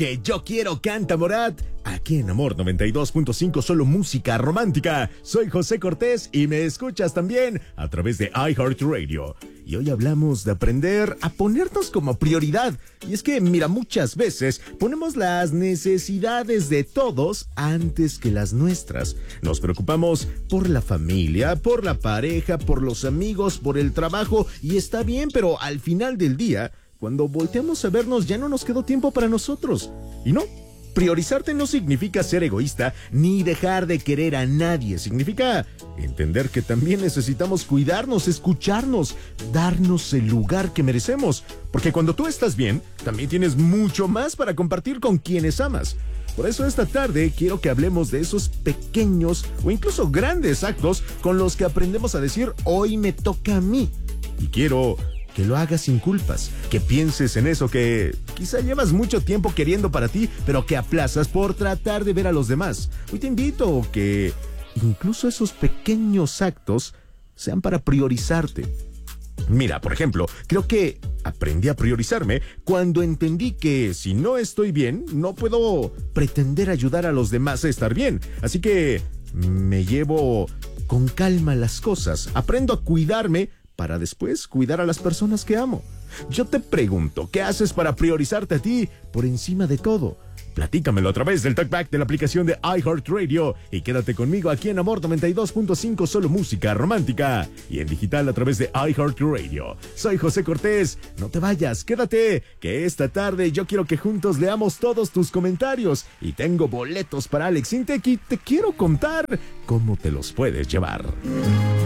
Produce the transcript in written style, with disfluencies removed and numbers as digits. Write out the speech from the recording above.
Que yo quiero canta Morat. Aquí en Amor 92.5 solo música romántica. Soy José Cortés y me escuchas también a través de iHeartRadio. Y hoy hablamos de aprender a ponernos como prioridad. Y es que, mira, muchas veces ponemos las necesidades de todos antes que las nuestras. Nos preocupamos por la familia, por la pareja, por los amigos, por el trabajo. Y está bien, pero al final del día, cuando volteamos a vernos, ya no nos quedó tiempo para nosotros. Y no, priorizarte no significa ser egoísta ni dejar de querer a nadie. Significa entender que también necesitamos cuidarnos, escucharnos, darnos el lugar que merecemos. Porque cuando tú estás bien, también tienes mucho más para compartir con quienes amas. Por eso esta tarde quiero que hablemos de esos pequeños o incluso grandes actos con los que aprendemos a decir, hoy me toca a mí. Y quiero que lo hagas sin culpas, que pienses en eso que quizá llevas mucho tiempo queriendo para ti, pero que aplazas por tratar de ver a los demás. Hoy te invito a que incluso esos pequeños actos sean para priorizarte. Mira, por ejemplo, creo que aprendí a priorizarme cuando entendí que si no estoy bien, no puedo pretender ayudar a los demás a estar bien. Así que me llevo con calma las cosas, aprendo a cuidarme para después cuidar a las personas que amo. Yo te pregunto, ¿qué haces para priorizarte a ti por encima de todo? Platícamelo a través del talkback de la aplicación de iHeartRadio y quédate conmigo aquí en Amor 92.5 solo música romántica y en digital a través de iHeartRadio. Soy José Cortés, no te vayas, quédate, que esta tarde yo quiero que juntos leamos todos tus comentarios y tengo boletos para Alex Intec y te quiero contar cómo te los puedes llevar.